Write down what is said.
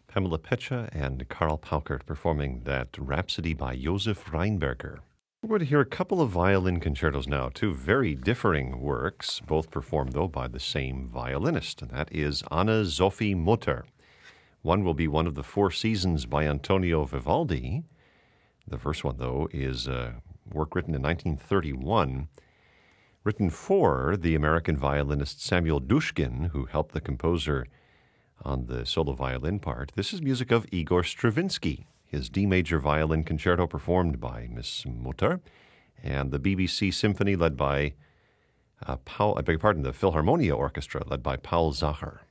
Pamela Pecha and Karl Paukert performing that Rhapsody by Josef Reinberger. We're going to hear a couple of violin concertos now, two very differing works, both performed, though, by the same violinist, and that is Anna-Sophie Mutter. One will be one of the Four Seasons by Antonio Vivaldi. The first one, though, is a work written in 1931, written for the American violinist Samuel Dushkin, who helped the composer on the solo violin part. This is music of Igor Stravinsky, his D major violin concerto performed by Miss Mutter, and the BBC Symphony led by the Philharmonia Orchestra led by Paul Zacher.